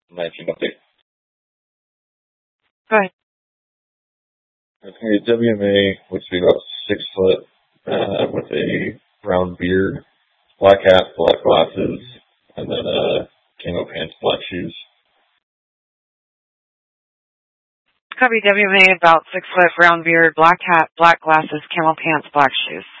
19 update. Go ahead. Okay, WMA, which would be about 6 foot, with a brown beard, black hat, black glasses, and then camo pants, black shoes. Copy WMA, about 6 foot, brown beard, black hat, black glasses, camel pants, black shoes.